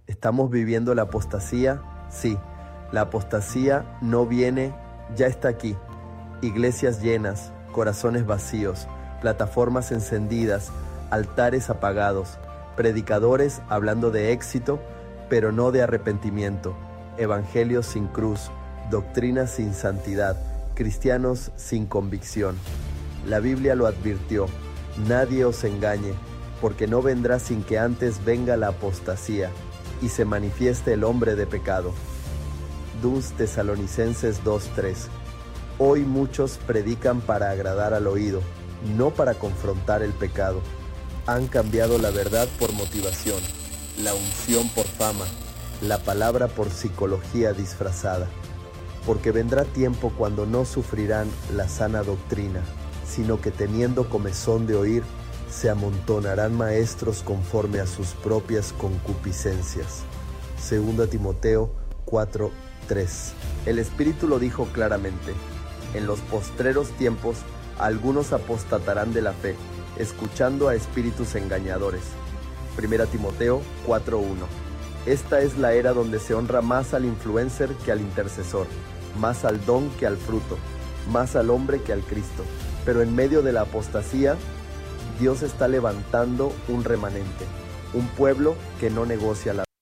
¿Estamos viviendo la apostasía? Sí, la apostasía no viene, ya está aquí. Iglesias llenas, corazones vacíos, plataformas encendidas, altares apagados, predicadores hablando de éxito, pero no de arrepentimiento, evangelios sin cruz, doctrinas sin santidad, cristianos sin convicción. La Biblia lo advirtió: nadie os engañe, porque no vendrá sin que antes venga la apostasía y se manifieste el hombre de pecado. 2 Tesalonicenses 2:3. Hoy muchos predican para agradar al oído, no para confrontar el pecado. Han cambiado la verdad por motivación, la unción por fama, la palabra por psicología disfrazada. Porque vendrá tiempo cuando no sufrirán la sana doctrina, sino que teniendo comezón de oír, se amontonarán maestros conforme a sus propias concupiscencias. 2 Timoteo 4:3. El Espíritu lo dijo claramente: en los postreros tiempos algunos apostatarán de la fe, escuchando a espíritus engañadores. 1 Timoteo 4:1. Esta es la era donde se honra más al influencer que al intercesor, más al don que al fruto, más al hombre que al Cristo. Pero en medio de la apostasía, Dios está levantando un remanente, un pueblo que no negocia la.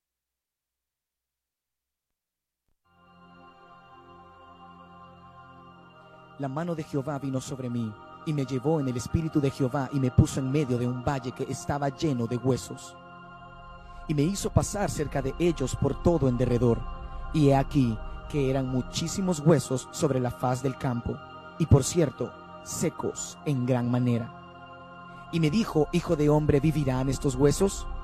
La mano de Jehová vino sobre mí, y me llevó en el espíritu de Jehová, y me puso en medio de un valle que estaba lleno de huesos. Y me hizo pasar cerca de ellos por todo en derredor, y he aquí que eran muchísimos huesos sobre la faz del campo, y por cierto, secos en gran manera. Y me dijo: hijo de hombre, ¿vivirán estos huesos?